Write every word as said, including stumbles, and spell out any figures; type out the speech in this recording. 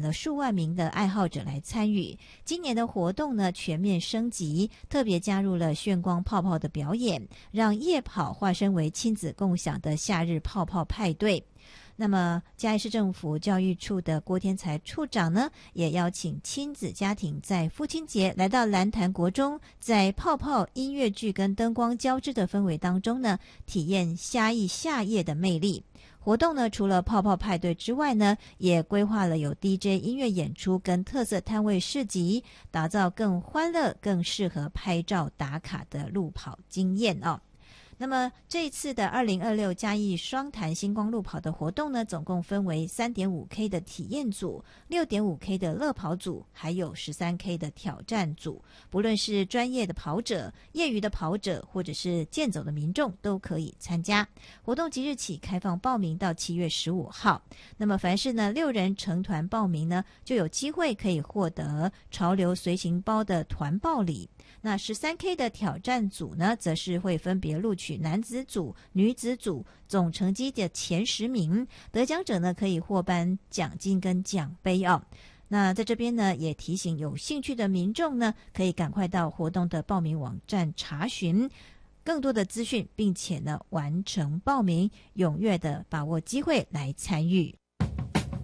了数万名的爱好者来参与。今年的活动呢全面升级，特别加入了炫光泡泡的表演，让夜跑化身为亲子共享的夏日泡泡派对。那么嘉义市政府教育处的郭天才处长呢，也邀请亲子家庭在父亲节来到蓝潭国中，在泡泡音乐剧跟灯光交织的氛围当中呢，体验嘉义夏夜的魅力。活动呢，除了泡泡派对之外呢，也规划了有 D J 音乐演出跟特色摊位市集，打造更欢乐、更适合拍照打卡的路跑经验哦。那么这一次的二零二六嘉义双潭星光路跑的活动呢，总共分为 三点五K 的体验组、六点五K 的乐跑组，还有 十三K 的挑战组。不论是专业的跑者、业余的跑者，或者是健走的民众都可以参加。活动即日起开放报名到七月十五号。那么凡是呢六人成团报名呢，就有机会可以获得潮流随行包的团报礼。那 十三K 的挑战组呢，则是会分别录取男子组、女子组总成绩的前十名，得奖者呢可以获颁奖金跟奖杯哦。那在这边呢，也提醒有兴趣的民众呢，可以赶快到活动的报名网站查询更多的资讯，并且呢完成报名，踊跃的把握机会来参与。